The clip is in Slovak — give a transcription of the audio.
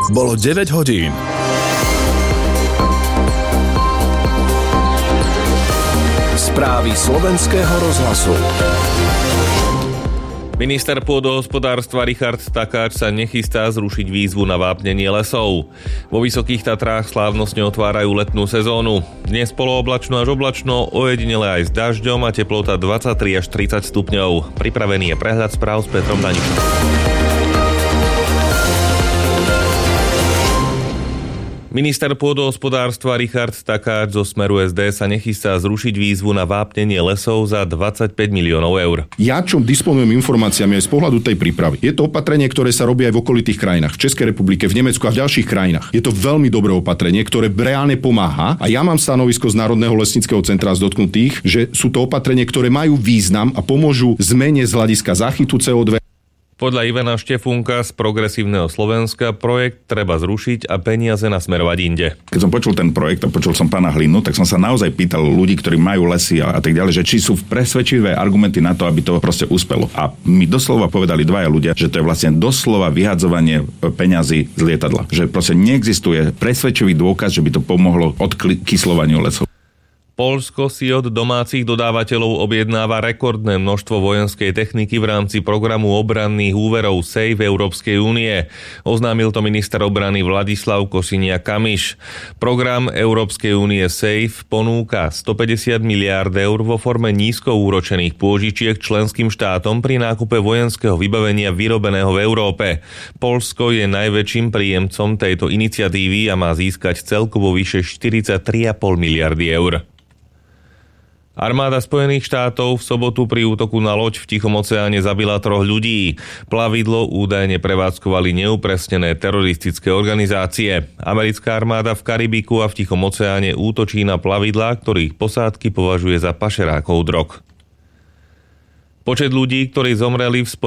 Bolo 9 hodín. Správy Slovenského rozhlasu. Minister pôdohospodárstva Richard Takáč sa nechystá zrušiť výzvu na vápnenie lesov. Vo Vysokých Tatrách slávnostne otvárajú letnú sezónu. Dnes polooblačno až oblačno, ojedinele aj s dažďom a teplota 23 až 30 stupňov. Pripravený je prehľad správ s Petrom Danišom. Minister pôdohospodárstva Richard Takáč zo Smeru SD sa nechystá zrušiť výzvu na vápnenie lesov za 25 miliónov eur. Ja čo disponujem informáciami aj z pohľadu tej prípravy. Je to opatrenie, ktoré sa robí aj v okolitých krajinách, v Českej republike, v Nemecku a v ďalších krajinách. Je to veľmi dobré opatrenie, ktoré reálne pomáha a ja mám stanovisko z Národného lesníckeho centra z dotknutých, že sú to opatrenie, ktoré majú význam a pomôžu zmene z hľadiska záchytu CO2. Podľa Ivana Štefúnka z Progresívneho Slovenska projekt treba zrušiť a peniaze nasmerovať inde. Keď som počul ten projekt a počul som pána Hlinu, tak som sa naozaj pýtal ľudí, ktorí majú lesy a tak ďalej, že či sú presvedčivé argumenty na to, aby to proste uspelo. A mi doslova povedali dvaja ľudia, že to je vlastne doslova vyhadzovanie peňazí z lietadla. Že proste neexistuje presvedčivý dôkaz, že by to pomohlo odkysľovaniu lesov. Poľsko si od domácich dodávateľov objednáva rekordné množstvo vojenskej techniky v rámci programu obranných úverov SAFE Európskej únie. Oznámil to minister obrany Vladislav Kosiniak-Kamiš. Program Európskej únie SAFE ponúka 150 miliárd eur vo forme nízko úročených pôžičiek členským štátom pri nákupe vojenského vybavenia vyrobeného v Európe. Poľsko je najväčším príjemcom tejto iniciatívy a má získať celkovo vyše 43,5 miliardy eur. Armáda Spojených štátov v sobotu pri útoku na loď v Tichom oceáne zabila 3 ľudí. Plavidlo údajne prevádzkovali neupresnené teroristické organizácie. Americká armáda v Karibiku a v Tichom oceáne útočí na plavidlá, ktorých posádky považuje za pašerákov drog. Počet ľudí, ktorí zomreli v